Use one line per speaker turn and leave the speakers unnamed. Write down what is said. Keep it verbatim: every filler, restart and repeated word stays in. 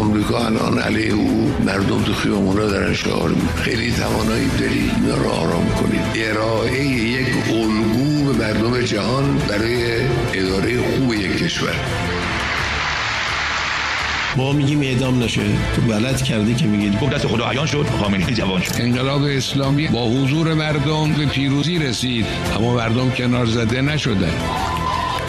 آمریکا الان علیه او مردم تو خیابونا دارن شعار میدن. خیلی توانایی داری اینا رو آرام کنید. ارائه یک الگو به مردم جهان برای اداره خوب یک کشور.
ما میگیم اعدام نشه، تو غلط کردی که میگید.
گفت دست خدا عیان شد، خامنه‌ای جوان شد.
انقلاب اسلامی با حضور مردم به پیروزی رسید، اما مردم کنار زده نشدند.